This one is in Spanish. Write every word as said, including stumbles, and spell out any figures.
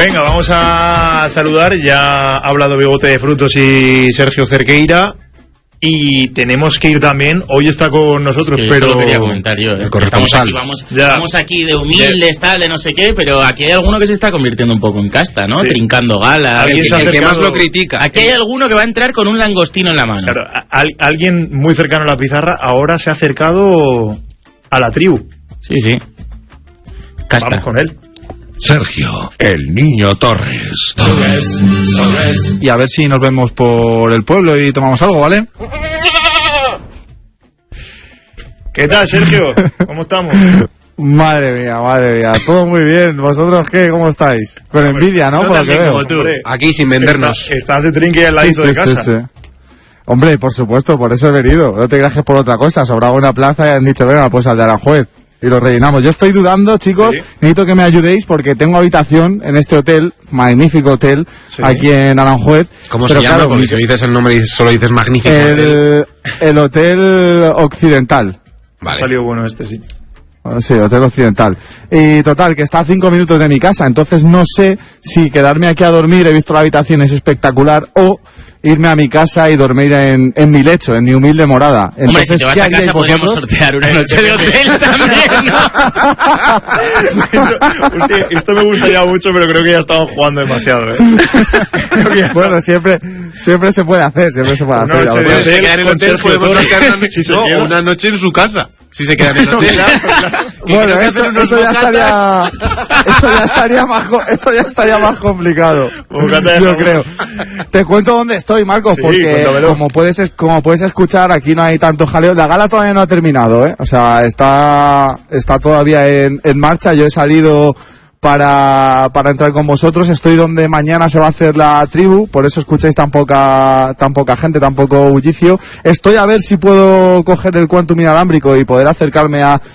Venga, vamos a saludar. Ya ha hablado Bigote de Frutos y Sergio Cerqueira. Y tenemos que ir también. Hoy está con nosotros, sí, pero eso lo quería comentar yo, ¿eh? El corresponsal. Estamos aquí, vamos, vamos aquí de humildes, ya. tal, de no sé qué, pero aquí hay alguno que se está convirtiendo un poco en casta, ¿no? Sí. Trincando galas. ¿Alguien El, se ha el que acercado? más lo critica. Aquí hay alguno que va a entrar con un langostino en la mano. Claro, a, a, alguien muy cercano a la pizarra ahora se ha acercado a la tribu. Sí, sí. Casta. Vamos con él. Sergio, el niño Torres. Torres, Torres. Y a ver si nos vemos por el pueblo y tomamos algo, ¿vale? ¿Qué tal, Sergio? ¿Cómo estamos? Madre mía, madre mía, todo muy bien. ¿Vosotros qué? ¿Cómo estáis? Con envidia, ¿no? no Por lo que veo. tú. Hombre, Aquí sin vendernos. Está, estás de trinque al ladito Sí, de sí, casa. sí, sí. Hombre, por supuesto, por eso he venido. No te creas que es por otra cosa. Sobraba una plaza y han dicho, venga, pues al de Aranjuez. Y lo rellenamos. Yo estoy dudando, chicos. Sí. Necesito que me ayudéis porque tengo habitación en este hotel, magnífico hotel, Sí. aquí en Aranjuez. ¿Cómo Pero se llama? claro, Porque mi- si dices el nombre y solo dices magnífico. el, el Hotel Occidental. Ha Vale. salido bueno este, sí. Sí, Hotel Occidental. Y total, que está a cinco minutos de mi casa, entonces no sé si quedarme aquí a dormir, he visto la habitación, es espectacular, o irme a mi casa y dormir en, en mi lecho, en mi humilde morada. Hombre, Entonces, si te vas ¿qué a casa haríais podríamos vosotros? sortear una noche de hotel también, ¿no? Eso, hostia, esto me gustaría mucho, pero creo que ya estamos jugando demasiado, ¿eh? Creo que ya Bueno, siempre, siempre se puede hacer, siempre se puede Una hacer. noche ya de lo hotel. sabes. quedar en el con hotel, Sergio podemos Torres. quedar una, Si se no, queda. una noche en su casa. Si se quedan en el hotel. Que Bueno, creo que eso, hacen unos eso ya bocatas. estaría, eso ya estaría más, co- eso ya estaría más complicado. Bocata de Yo jamón. creo. Te cuento dónde estoy, Marcos, Sí, porque cuéntamelo. como puedes, es- como puedes escuchar, aquí no hay tanto jaleo. La gala todavía no ha terminado, ¿eh? O sea, está, está todavía en, en marcha. Yo he salido para, para entrar con vosotros. Estoy donde mañana se va a hacer la tribu, por eso escucháis tan poca, tan poca gente, tan poco bullicio. Estoy a ver si puedo coger el Quantum inalámbrico y poder acercarme a